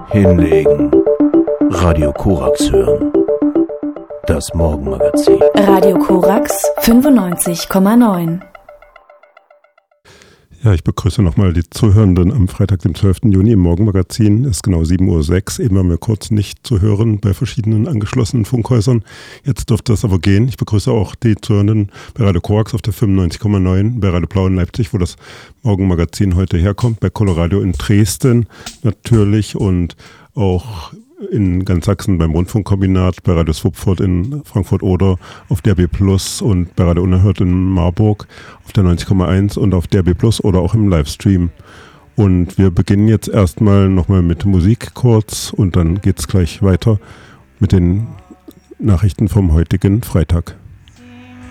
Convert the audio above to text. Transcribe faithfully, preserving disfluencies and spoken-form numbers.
Hinlegen. Radio Korax hören. Das Morgenmagazin. Radio Korax fünfundneunzig Komma neun. Ja, ich begrüße nochmal die Zuhörenden am Freitag, dem zwölften Juni im Morgenmagazin. Es ist genau sieben Uhr sechs, eben war mir kurz nicht zu hören bei verschiedenen angeschlossenen Funkhäusern. Jetzt dürfte das aber gehen. Ich begrüße auch die Zuhörenden bei Radio Korax auf der fünfundneunzig Komma neun, bei Radio Blau in Leipzig, wo das Morgenmagazin heute herkommt, bei Coloradio in Dresden natürlich und auch in ganz Sachsen beim Rundfunkkombinat, bei Radio Swupfurt in Frankfurt-Oder, auf D R B Plus und bei Radio Unerhört in Marburg auf der neunzig Komma eins und auf D R B Plus oder auch im Livestream. Und wir beginnen jetzt erstmal nochmal mit Musik kurz und dann geht's gleich weiter mit den Nachrichten vom heutigen Freitag.